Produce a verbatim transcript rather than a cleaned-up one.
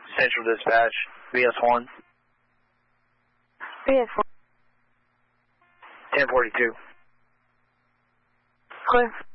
Central Dispatch, V S one. V S one. ten forty-two. Clear.